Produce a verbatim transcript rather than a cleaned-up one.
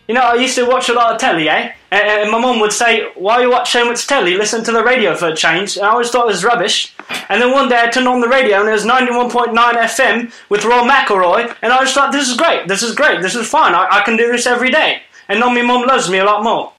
You know, I used to watch a lot of telly, eh? And, and my mum would say, why you watch so much telly? Listen to the radio for a change. And I always thought it was rubbish. And then one day I turned on the radio and it was ninety-one point nine F M with Roy McIlroy. And I just thought, this is great, this is great, this is fine. I, I can do this every day. And now my mum loves me a lot more.